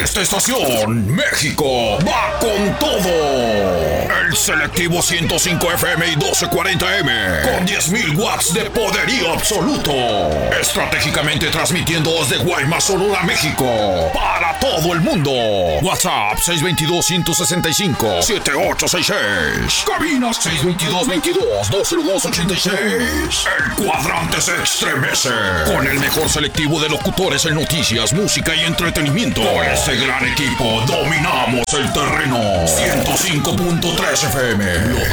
esta estación, México va con todo. El selectivo 105 FM y 1240 M con 10.000 watts de poderío absoluto. Estratégicamente transmitiendo desde Guaymas, Sonora, México para todo el mundo. WhatsApp 622-165-7866. Cabinas 622-22-202-86. El cuadrante se estremece con el mejor selectivo de locutores en noticias, música y entretenimiento. Con este gran equipo dominamos el terreno. 105.3 FM, lo